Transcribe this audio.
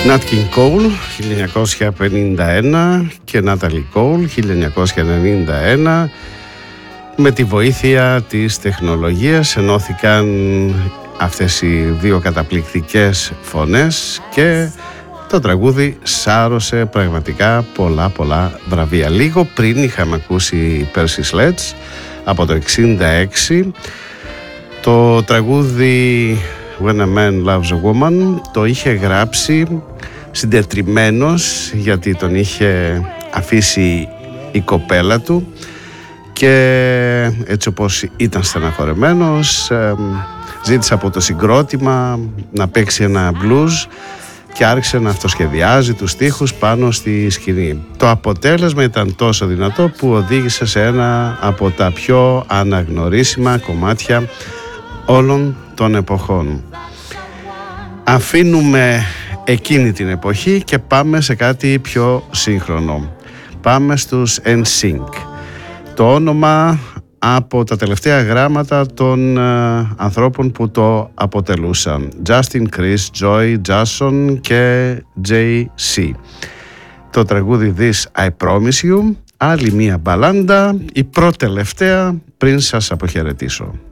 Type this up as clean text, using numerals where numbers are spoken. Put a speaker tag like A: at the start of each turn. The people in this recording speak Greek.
A: Nat King Cole 1951 και Natalie Cole 1991. Με τη βοήθεια της τεχνολογίας ενώθηκαν αυτές οι δύο καταπληκτικές φωνές και το τραγούδι σάρωσε πραγματικά πολλά βραβεία. Λίγο πριν είχαμε ακούσει Percy Sledge από το 1966. Το τραγούδι When a Man Loves a Woman το είχε γράψει συντετριμμένος, γιατί τον είχε αφήσει η κοπέλα του και έτσι όπως ήταν στεναχωρεμένος ζήτησε από το συγκρότημα να παίξει ένα blues και άρχισε να αυτοσχεδιάζει τους στίχους πάνω στη σκηνή. Το αποτέλεσμα ήταν τόσο δυνατό που οδήγησε σε ένα από τα πιο αναγνωρίσιμα κομμάτια όλων των εποχών. Αφήνουμε εκείνη την εποχή και πάμε σε κάτι πιο σύγχρονο. Πάμε στους NSYNC. Το όνομα από τα τελευταία γράμματα των ανθρώπων που το αποτελούσαν. Justin, Chris, Joy, Jason και JC. Το τραγούδι This I Promise You. Άλλη μία μπαλάντα, η πρώτη τελευταία πριν σας αποχαιρετήσω.